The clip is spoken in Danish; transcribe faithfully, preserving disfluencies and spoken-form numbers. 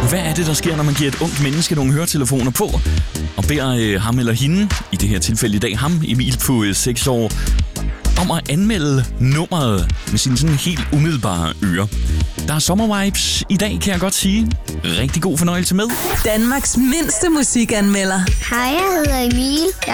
Hvad er det, der sker, når man giver et ungt menneske nogle høretelefoner på, og beder øh, ham eller hende, i det her tilfælde i dag ham, Emil på øh, seks år, om at anmelde nummeret med sine sådan helt umiddelbare ører. Der er sommervibes i dag, kan jeg godt sige. Rigtig god fornøjelse med. Danmarks mindste musikanmelder. Hej, jeg hedder Emil. Jeg